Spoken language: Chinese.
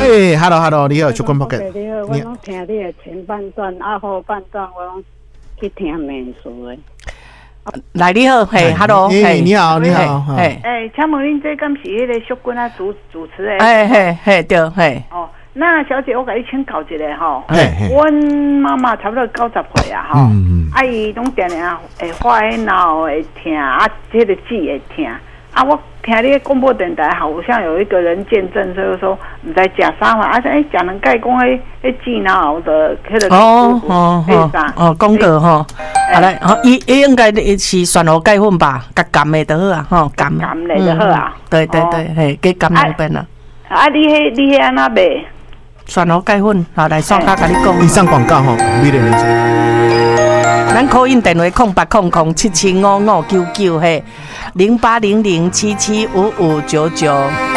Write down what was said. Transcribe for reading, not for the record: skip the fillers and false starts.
哎 ，Hello， 你好，出关 Pocket。 你好，我拢听你的前半段，后半段我拢去听美术的。 来，你好，嘿 ，Hello， 嘿，你好，你好， 嘿，请问恁这敢是迄个淑君啊主持的？ 嘿，对，嘿。 哦，那小姐，我给你请教一下吼。 嘿， 阮妈妈差不多90岁啊，吼，伊拢定定会发迄脑会疼，啊，这个脊会疼。啊，我听你的广播电台好像有一个人见证，就是说唔知食啥嘛，啊，食两盖讲迄脊脑的迄个讲过吼，好来，伊应该是酸喉钙粉吧，甲甘的就好啊，吼，甘的就好啊， 对，嘿，给甘两边啊。 啊，你迄安那卖？ 酸喉钙粉，好来，双家甲你讲。 以上广告吼，美丽人生。 咱call in电话0800775599嘿，0800775599。